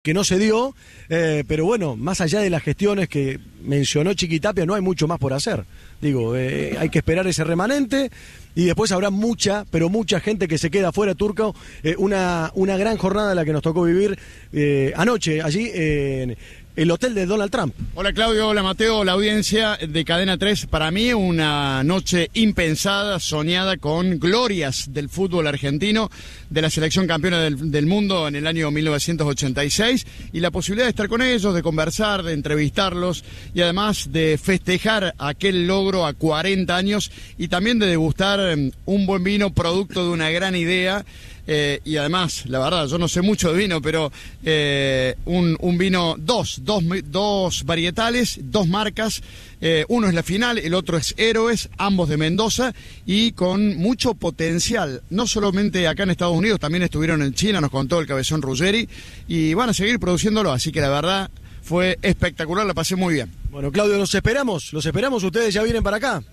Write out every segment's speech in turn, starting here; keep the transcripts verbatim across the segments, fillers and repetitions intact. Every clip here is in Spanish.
que no se dio, eh, pero bueno, más allá de las gestiones que mencionó Chiquitapia, no hay mucho más por hacer. Digo, eh, hay que esperar ese remanente y después habrá mucha, pero mucha gente que se queda fuera, Turco. Eh, una, una gran jornada la que nos tocó vivir eh, anoche, allí en el hotel de Donald Trump. Hola Claudio, hola Mateo, la audiencia de Cadena tres. Para mí una noche impensada, soñada con glorias del fútbol argentino, de la selección campeona del, del mundo en el año mil novecientos ochenta y seis, y la posibilidad de estar con ellos, de conversar, de entrevistarlos y además de festejar aquel logro a cuarenta años y también de degustar un buen vino producto de una gran idea. Eh, y además, la verdad, yo no sé mucho de vino, pero eh, un, un vino, dos, dos, dos varietales, dos marcas, eh, uno es La Final, el otro es Héroes, ambos de Mendoza y con mucho potencial, no solamente acá en Estados Unidos, también estuvieron en China, nos contó el Cabezón Ruggeri, y van a seguir produciéndolo, así que la verdad fue espectacular, la pasé muy bien. Bueno, Claudio, los esperamos, los esperamos, ustedes ya vienen para acá.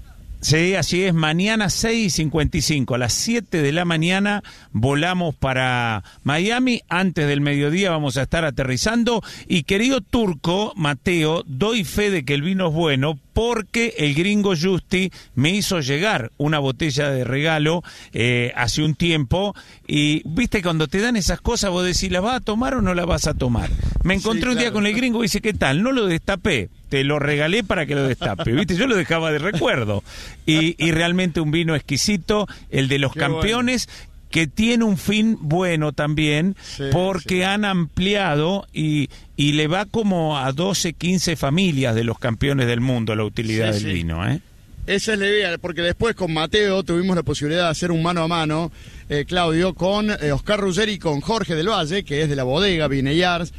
Sí, así es, mañana seis y cincuenta y cinco, a las siete de la mañana volamos para Miami, antes del mediodía vamos a estar aterrizando y querido Turco, Mateo, doy fe de que el vino es bueno porque el gringo Justi me hizo llegar una botella de regalo eh, hace un tiempo y viste cuando te dan esas cosas vos decís, ¿la vas a tomar o no la vas a tomar? Me encontré sí, claro. un día con el gringo y dice, ¿qué tal? No lo destapé. Te lo regalé para que lo destape, ¿viste? Yo lo dejaba de recuerdo. Y, y realmente un vino exquisito, el de los Qué campeones, bueno. que tiene un fin bueno también, sí, porque sí. han ampliado y, y le va como a doce, quince familias de los campeones del mundo la utilidad sí, del sí. vino, ¿eh? Esa es la idea, porque después con Mateo tuvimos la posibilidad de hacer un mano a mano, eh, Claudio, con eh, Oscar Ruggeri y con Jorge del Valle, que es de la bodega Vineyards,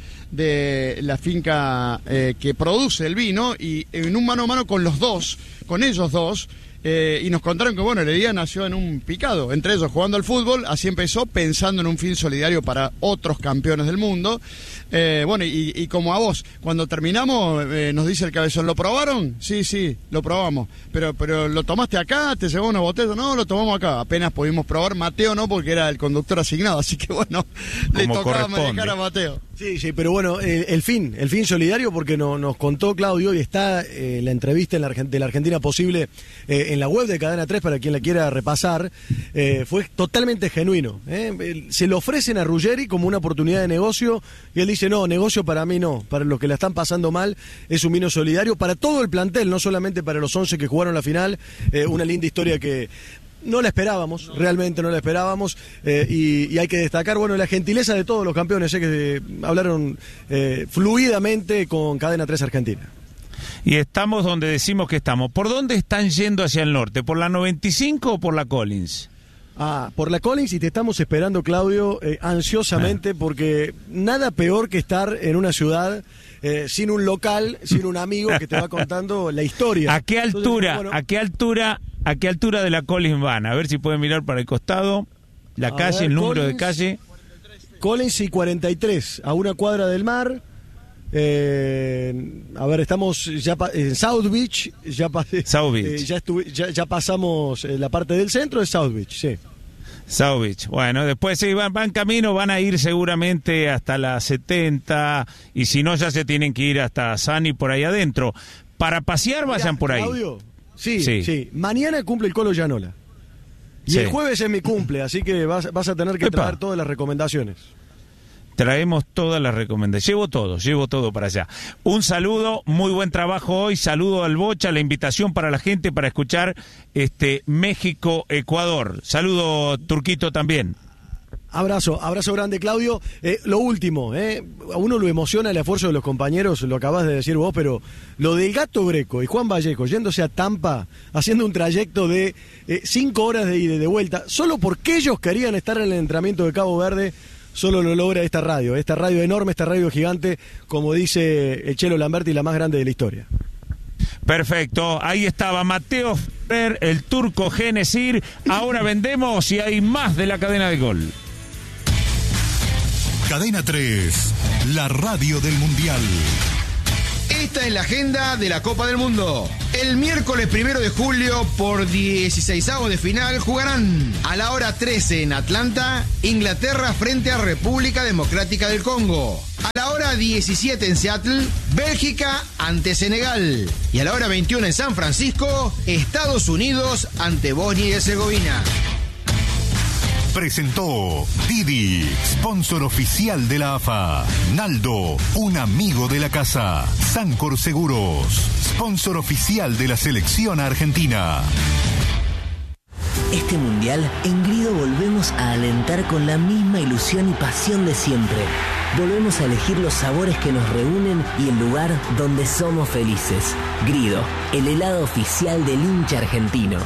de la finca eh, que produce el vino, y en un mano a mano con los dos, con ellos dos, eh, y nos contaron que, bueno, el día nació en un picado, entre ellos jugando al fútbol, así empezó, pensando en un fin solidario para otros campeones del mundo. Eh, bueno, y, y como a vos, cuando terminamos, eh, nos dice el Cabezón, ¿lo probaron? Sí, sí, lo probamos. Pero, pero ¿lo tomaste acá? ¿Te llevó una botella? No, lo tomamos acá. Apenas pudimos probar. Mateo no, porque era el conductor asignado, así que bueno, le tocaba manejar a Mateo. Sí, sí, pero bueno, eh, el fin, el fin solidario, porque no, nos contó Claudio y está eh, la entrevista en la, de la Argentina Posible eh, en la web de Cadena tres para quien la quiera repasar, eh, fue totalmente genuino. Eh. Se lo ofrecen a Ruggeri como una oportunidad de negocio y él dice, no, negocio para mí no, para los que la están pasando mal es un vino solidario para todo el plantel, no solamente para los once que jugaron la final, eh, una linda historia que... No la esperábamos, no. realmente no la esperábamos, eh, y, y hay que destacar, bueno, la gentileza de todos los campeones, sé que eh, hablaron eh, fluidamente con Cadena tres Argentina. Y estamos donde decimos que estamos. ¿Por dónde están yendo hacia el norte? ¿Por la noventa y cinco o por la Collins? Ah, por la Collins, y te estamos esperando, Claudio, eh, ansiosamente, ah. porque nada peor que estar en una ciudad eh, sin un local, sin un amigo que te va contando la historia. ¿A qué altura? Entonces, bueno, ¿a qué altura? ¿A qué altura de la Collins van? A ver si pueden mirar para el costado. La a calle, ver, el número Collins, de calle. Collins y cuarenta y tres, a una cuadra del mar. Eh, a ver, estamos ya en South Beach. Ya, South Beach. Eh, ya, estuve, ya, ya pasamos la parte del centro de South Beach, sí. South Beach. Bueno, después sí, van, van camino, van a ir seguramente hasta la setenta. Y si no, ya se tienen que ir hasta Sunny por ahí adentro. Para pasear, vayan Mirá, por ahí. Claudio, Sí, sí, sí. Mañana cumple el Colo Llanola. Y sí. el jueves es mi cumple, así que vas, vas a tener que Epa. traer todas las recomendaciones. Traemos todas las recomendaciones. Llevo todo, llevo todo para allá. Un saludo, muy buen trabajo hoy. Saludo al Bocha, la invitación para la gente para escuchar este México-Ecuador. Saludo, Turquito, también. Abrazo, abrazo grande, Claudio. Eh, lo último, eh, a uno lo emociona el esfuerzo de los compañeros, lo acabas de decir vos, pero lo del Gato Greco y Juan Vallejo yéndose a Tampa, haciendo un trayecto de eh, cinco horas de ida y de vuelta, solo porque ellos querían estar en el entrenamiento de Cabo Verde, solo lo logra esta radio, esta radio enorme, esta radio gigante, como dice el Chelo Lamberti, la más grande de la historia. Perfecto, ahí estaba Mateo Ferrer, el Turco Genesir. Ahora vendemos y hay más de la cadena de gol. Cadena tres, la radio del Mundial. está en la agenda de la Copa del Mundo. El miércoles primero de julio, por dieciseisavos de final, jugarán a la hora trece en Atlanta, Inglaterra frente a República Democrática del Congo. A la hora diecisiete en Seattle, Bélgica ante Senegal. Y a la hora veintiuno en San Francisco, Estados Unidos ante Bosnia y Herzegovina. Presentó Didi, sponsor oficial de la A F A. Naldo, un amigo de la casa. Sancor Seguros, sponsor oficial de la selección argentina. Este mundial, en Grido volvemos a alentar con la misma ilusión y pasión de siempre. Volvemos a elegir los sabores que nos reúnen y el lugar donde somos felices. Grido, el helado oficial del hincha argentino.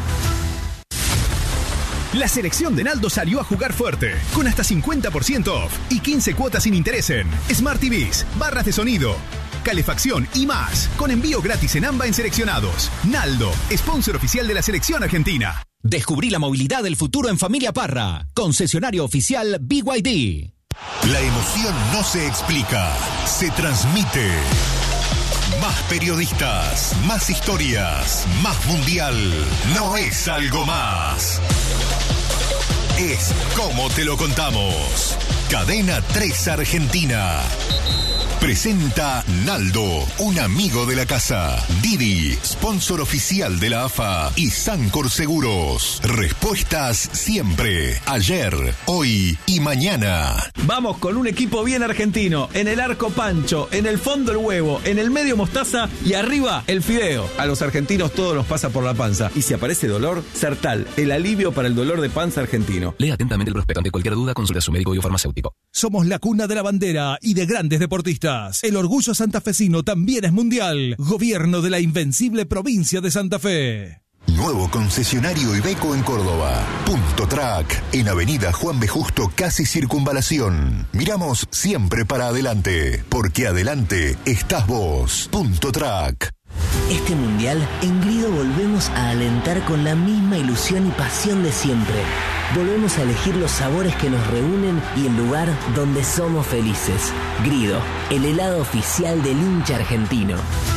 La selección de Naldo salió a jugar fuerte, con hasta cincuenta por ciento off y quince cuotas sin interés en Smart T Vs, barras de sonido, calefacción y más, con envío gratis en AMBA en seleccionados. Naldo, sponsor oficial de la selección argentina. Descubrí la movilidad del futuro en Familia Parra, concesionario oficial B Y D. La emoción no se explica, se transmite. Más periodistas, más historias, más mundial. No es algo más. Es como te lo contamos. Cadena tres Argentina. Presenta Naldo, un amigo de la casa. Didi, sponsor oficial de la A F A. Y Sancor Seguros. Respuestas siempre. Ayer, hoy y mañana. Vamos con un equipo bien argentino. En el arco Pancho, en el fondo el huevo, en el medio mostaza y arriba el fideo. A los argentinos todo nos pasa por la panza. Y si aparece dolor, Sertal, el alivio para el dolor de panza argentino. Lea atentamente el prospecto. Ante cualquier duda, consulta a su médico biofarmacéutico. Somos la cuna de la bandera y de grandes deportistas. El orgullo santafesino también es mundial. Gobierno de la invencible provincia de Santa Fe. Nuevo concesionario Iveco en Córdoba. Punto Track, en Avenida Juan B. Justo, casi Circunvalación. Miramos siempre para adelante, porque adelante estás vos. Punto Track. Este mundial, en Grido volvemos a alentar con la misma ilusión y pasión de siempre. Volvemos a elegir los sabores que nos reúnen y el lugar donde somos felices. Grido, el helado oficial del hincha argentino.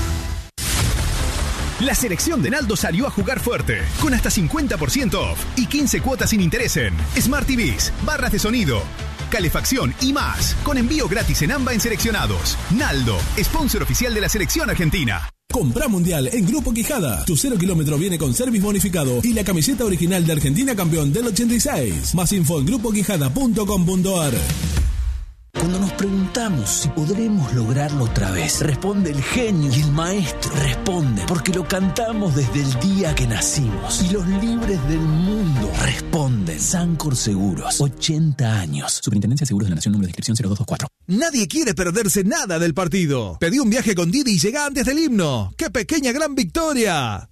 La selección de Naldo salió a jugar fuerte, con hasta cincuenta por ciento off y quince cuotas sin interés en Smart T Vs, barras de sonido, calefacción y más, con envío gratis en AMBA en seleccionados. Naldo, sponsor oficial de la selección argentina. Comprá Mundial en Grupo Quijada. Tu cero kilómetro viene con service bonificado y la camiseta original de Argentina campeón del ochenta y seis. Más info en grupo quijada punto com punto ar. Cuando nos preguntamos si podremos lograrlo otra vez, responde el genio y el maestro. Responde porque lo cantamos desde el día que nacimos. Y los libres del mundo responden. Sancor Seguros, ochenta años. Superintendencia de Seguros de la Nación, número de inscripción cero dos dos cuatro. Nadie quiere perderse nada del partido. Pedí un viaje con Didi y llega antes del himno. ¡Qué pequeña gran victoria!